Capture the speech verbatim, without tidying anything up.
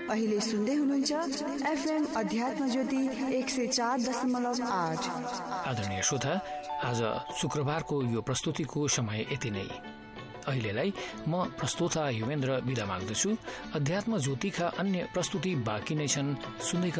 अहिले सुन्दै हुनुहुन्छ एफएम अध्यात्म ज्योति एक सय चार दशमलव आठ। आदरणीय श्रोता, आज शुक्रबारको यो प्रस्तुतिको समय यति नै। अहिलेलाई म प्रस्तोता युवेन्द्र बिदा माग्दछु। अध्यात्म ज्योतिका अन्य प्रस्तुति बाँकी नै छन्, सुन्दै